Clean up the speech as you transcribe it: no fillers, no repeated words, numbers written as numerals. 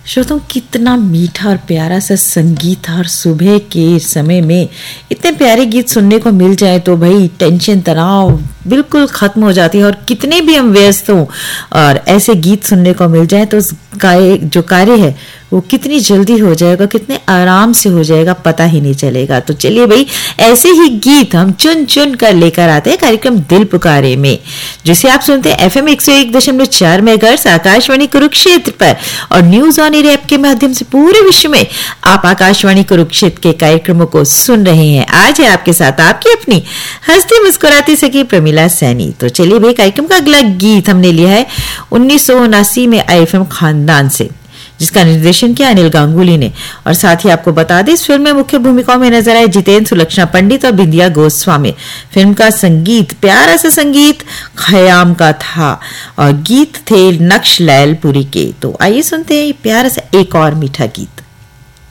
श्रोताओं, कितना मीठा और प्यारा सा संगीत और सुबह के समय में इतने प्यारे गीत सुनने को मिल जाए तो भाई टेंशन तनाव बिल्कुल खत्म हो जाती है। और कितने भी हम व्यस्त हों और ऐसे गीत सुनने को मिल जाए तो जो कार्य है वो कितनी जल्दी हो जाएगा, कितने आराम से हो जाएगा, पता ही नहीं चलेगा। तो चलिए भाई, ऐसे ही गीत हम चुन चुन कर लेकर आते हैं कार्यक्रम दिल पुकारे में, जिसे आप सुनते हैं FM 101.4 मेगाहर्ट्ज आकाशवाणी कुरुक्षेत्र पर और न्यूज ऑन एयर ऐप के माध्यम से पूरे विश्व में आप आकाशवाणी कुरुक्षेत्र के कार्यक्रमों को सुन रहे हैं। आज है आपके साथ आपकी अपनी हंसती मुस्कुराती सखी प्रमिला सैनी। तो चलिए भाई, कार्यक्रम का अगला गीत हमने लिया है 1979 में आई फिल्म खानदान से, जिसका निर्देशन किया अनिल गांगुली ने। और साथ ही आपको बता दें, इस फिल्म में मुख्य भूमिकाओं में नजर आए जितेंद्र, सुलक्षणा पंडित और बिंदिया गोस्वामी। फिल्म का संगीत, प्यारा सा संगीत खयाम का था और गीत थे नक्श लैलपुरी के। तो आइए सुनते हैं प्यारा सा एक और मीठा गीत।